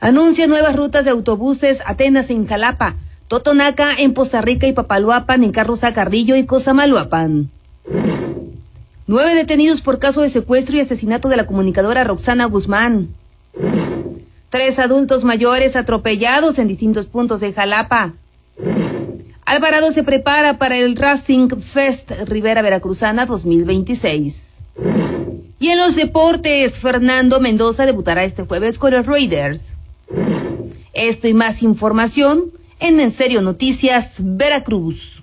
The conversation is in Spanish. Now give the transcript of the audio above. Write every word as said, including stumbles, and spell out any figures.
Anuncia nuevas rutas de autobuses, Atenas en Jalapa, Totonaca en Poza Rica y Papaloapan en Carroza Carrillo y Cosamaloapan. Nueve detenidos por caso de secuestro y asesinato de la comunicadora Roxana Guzmán. Tres adultos mayores atropellados en distintos puntos de Jalapa. Alvarado se prepara para el Racing Fest Rivera Veracruzana dos mil veintiséis. Y en los deportes, Fernando Mendoza debutará este jueves con los Raiders. Esto y más información en En Serio Noticias Veracruz.